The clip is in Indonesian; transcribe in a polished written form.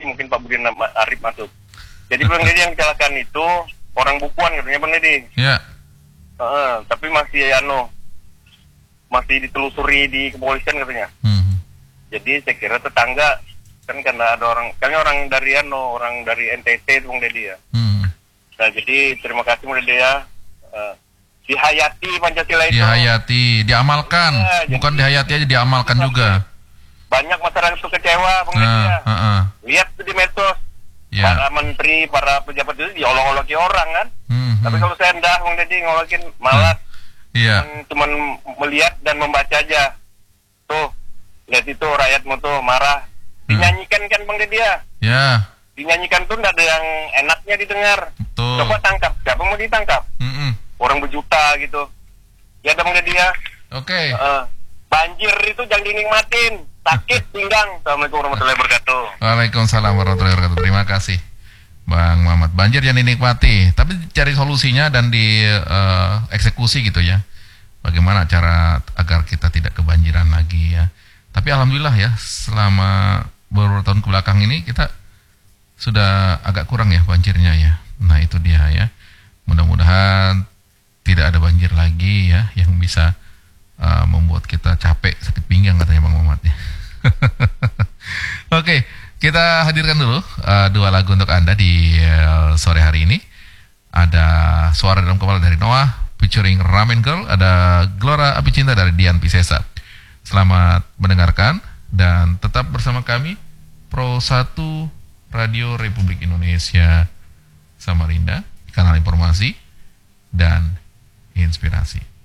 mungkin Pak Budi Arif masuk. Jadi Bang Deddy yang kecelakaan itu orang Bukuan katanya Bang Deddy. Ya. Tapi masih ditelusuri di kepolisian katanya. Jadi saya kira tetangga kan karena ada orang dari NTT itu Bang Deddy ya. Nah jadi terima kasih Bang Deddy ya. Dihayati Pancasila itu. Dihayati, diamalkan, bukan dihayati aja, diamalkan juga. Banyak masyarakat itu kecewa Bang Deddy ya. Lihat tuh di medsos. Para menteri, para pejabat itu diolok-oloki orang kan. Tapi kalau saya enggak Bang Deddy ngolokin malas. Cuman melihat dan membaca aja. Tuh, lihat itu rakyatmu tuh marah. Dinyanyikan kan Bang Deddy ya. Dinyanyikan tuh enggak ada yang enaknya didengar. Betul. Coba tangkap, siapa mau ditangkap? Orang berjuta gitu. Ya ada Bang Deddy ya. Oke. Banjir itu jangan dinikmatin. Sakit pinggang. Assalamualaikum warahmatullahi wabarakatuh. Waalaikumsalam warahmatullahi wabarakatuh. Terima kasih Bang Muhammad. Banjir yang dinikmati, tapi cari solusinya dan dieksekusi gitu ya. Bagaimana cara agar kita tidak kebanjiran lagi ya. Tapi alhamdulillah ya, selama beberapa tahun kebelakang ini kita sudah agak kurang ya banjirnya ya. Nah itu dia ya. Mudah-mudahan tidak ada banjir lagi ya yang bisa membuat kita capek, sakit pinggang katanya Bang Muhammad ya. Oke, kita hadirkan dulu 2 lagu untuk Anda di sore hari ini. Ada Suara Dalam Kepala dari Noah featuring Ramen Girl, ada Gelora Api Cinta dari Dian Piscesa. Selamat mendengarkan dan tetap bersama kami Pro 1 Radio Republik Indonesia Samarinda, kanal informasi dan inspirasi.